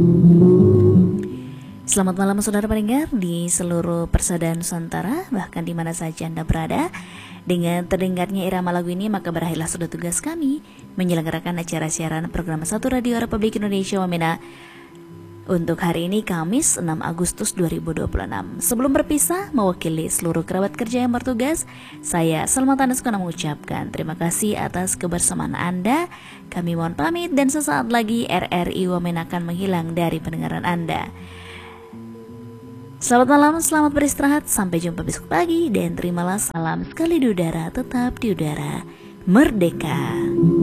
Selamat malam saudara pendengar di seluruh persada Nusantara, bahkan di mana saja Anda berada. Dengan terdengarnya irama lagu ini, maka berakhirlah sudah tugas kami menyelenggarakan acara siaran program Satu Radio Republik Indonesia Wamena untuk hari ini Kamis 6 Agustus 2026. Sebelum berpisah, mewakili seluruh kerabat kerja yang bertugas, saya Salma Tanesko mengucapkan terima kasih atas kebersamaan Anda. Kami mohon pamit dan sesaat lagi RRI Wamena akan menghilang dari pendengaran Anda. Selamat malam, selamat beristirahat, sampai jumpa besok pagi, dan terimalah salam sekali di udara, tetap di udara, merdeka.